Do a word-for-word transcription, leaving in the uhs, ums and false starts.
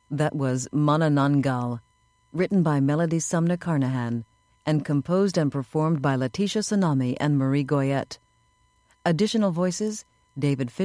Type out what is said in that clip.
That was Manananggal, written by Melody Sumner Carnahan, and composed and performed by Letitia Sonami and Marie Goyette. Additional voices, David Fisher,